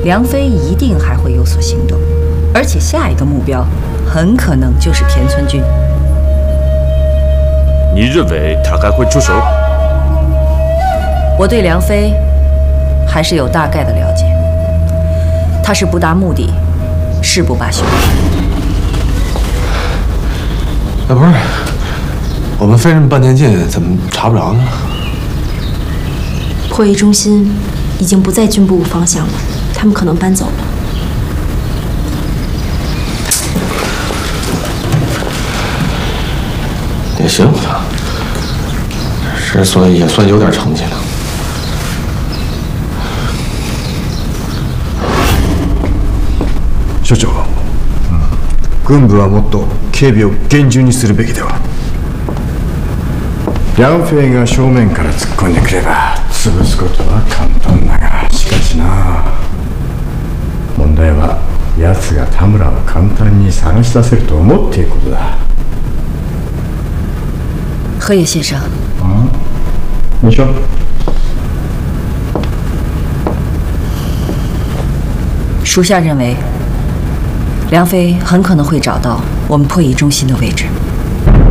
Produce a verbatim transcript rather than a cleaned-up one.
梁飞一定还会有所行动，而且下一个目标很可能就是田村君。 你认为他还会出手？ 我对梁飞还是有大概的了解，他是不达目的誓不罢休。 哎，不是，我们费这么半天劲，怎么查不着呢？ 会议中心已经不在军部方向了，他们可能搬走了。 也行，这算也算有点成绩了。 所長、軍部はもっと警備を厳重にするべきでは。梁飞が正面から突っ込んでくれば潰すことは簡単だが、しかしな、問題は奴が田村を簡単に探し出せると思っていることだ。 河野先生， 啊，你说。 属下认为，梁飞很可能会找到我们会议中心的位置。